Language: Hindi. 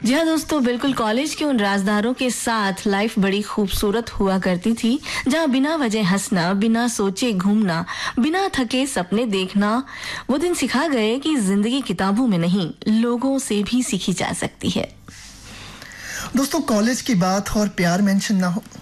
जी हाँ दोस्तों, बिल्कुल कॉलेज के उन राजदारों के साथ लाइफ बड़ी खूबसूरत हुआ करती थी, जहाँ बिना वजह हंसना, बिना सोचे घूमना, बिना थके सपने देखना। वो दिन सिखा गए कि जिंदगी किताबों में नहीं, लोगों से भी सीखी जा सकती है। दोस्तों, कॉलेज की बात और प्यार मेंशन ना हो